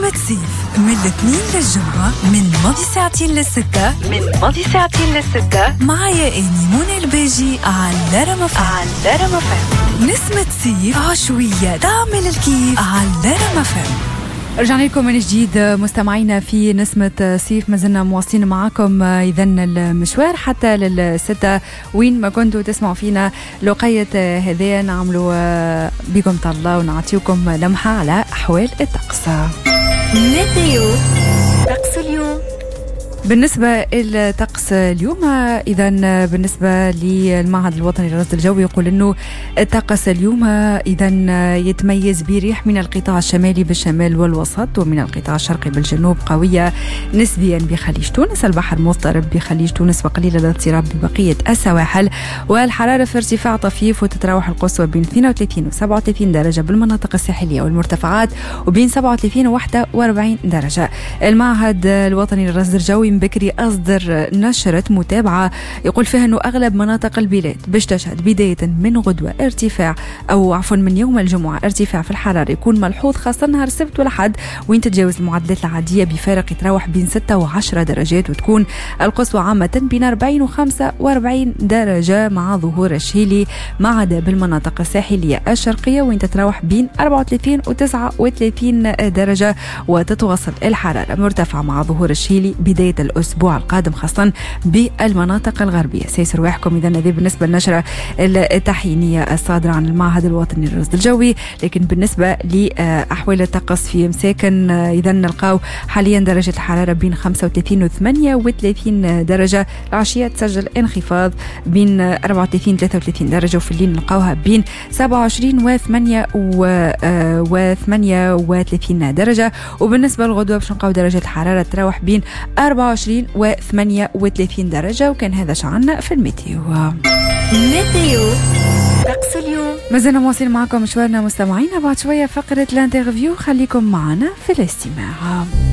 نسمة صيف من الاثنين للجمعة من ماضي ساعتين للستة معايا إني منى الباجي على رمفان. نسمة صيف عشوية تعمل الكيف على رمفان. رجعنا لكم من جديد مستمعينا في نسمة صيف، ما زلنا مواصلين معكم إذن المشوار حتى للستة وين ما كنتوا تسمعوا فينا. لقية هذه نعملوا بكم طلة ونعطيكم لمحة على أحوال الطقس. ميتيو طقس اليوم. بالنسبة للطقس اليوم إذن بالنسبة للمعهد الوطني للرصد الجوي يقول أنه الطقس اليوم إذن يتميز بريح من القطاع الشمالي بالشمال والوسط ومن القطاع الشرقي بالجنوب قوية نسبيا بخليج تونس، البحر مضطرب بخليج تونس وقليل الاضطراب ببقية السواحل، والحرارة في ارتفاع طفيف وتتراوح القصوى بين 32 و 37 درجة بالمناطق الساحلية والمرتفعات وبين 37 و 41 درجة. المعهد الوطني للرصد الجوي بكري أصدر نشرة متابعة يقول فيها أنه أغلب مناطق البلاد باش تشهد بداية من غدوة ارتفاع من يوم الجمعة ارتفاع في الحرارة يكون ملحوظ، خاصة نهار السبت والأحد وين تتجاوز المعدلات العادية بفارق يتراوح بين 6 و 10 درجات، وتكون القصوى عامة بين 40 و 45 درجة مع ظهور الشيلي، ما عدا بالمناطق الساحلية الشرقية وين تتراوح بين 34 و 39 درجة، وتتواصل الحرارة مرتفعة مع ظهور الشيلي بداية الأسبوع القادم خاصة بالمناطق الغربية. سيسر ويحكم إذا هذه بالنسبة للنشرة التحيينية الصادرة عن المعهد الوطني للرصد الجوي. لكن بالنسبة لأحوال الطقس في مساكن إذا نلقاو حاليا درجة الحرارة بين 35 و 38 درجة، العشية تسجل انخفاض بين 34 و 33 درجة، وفي الليل نلقاوها بين 27 و 38 درجة، وبالنسبة للغدوة باش نلقاو درجة الحرارة تراوح بين 24 و 38 درجة. وكان هذا شعنا في الميتيو طقس اليوم. مازلنا مواصلين معكم مشوارنا مستمعينا، بعد شوية فقرة الانترفيو، خليكم معنا في الاستماع.